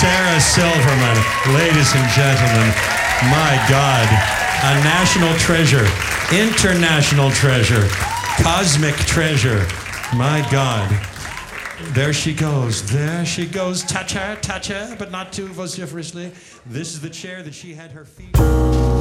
Sarah Silverman, ladies and gentlemen. My God, a national treasure, international treasure, cosmic treasure. My God. There she goes. Touch her, but not too vociferously. This is the chair that she had her feet.